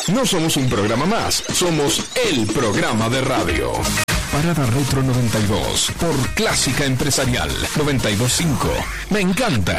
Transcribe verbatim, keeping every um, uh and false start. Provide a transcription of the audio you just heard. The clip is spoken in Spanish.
No somos un programa más, somos el programa de radio. Parada Retro noventa y dos por Clásica Empresarial noventa y dos punto cinco. Me encanta.